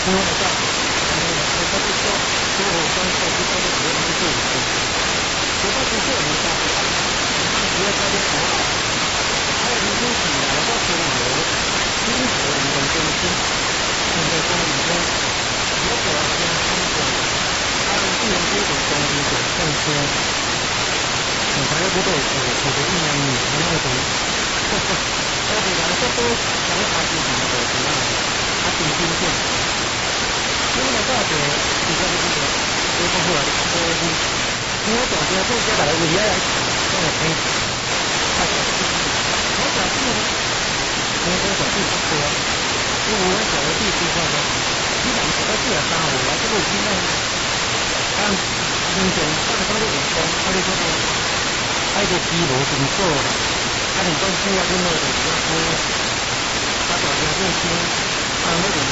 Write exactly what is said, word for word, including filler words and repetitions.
因为我知道，呃，我他就说，所以我刚才就说的主要是这一点。我当时是我们家的，他主要在这国外，还有一些起来我觉得有中国人的中心，现在公里中，如果先通过按自然接种中心所上车，你才会不对，呃，可能一两米才那种，哈哈，我哋讲这都想法是什么的，怎样的？他挺新鲜。因为大学比较的这个都包括了多一些，因为总觉得大家把它围来这样可以，大家我想这个我我想这不多，因为我小的地区上呢，基本上都是三五来这个已经按英雄大概都是五公，他就说的爱的基罗怎么做，他很关注啊，另外的比较多，他表现这些。按那种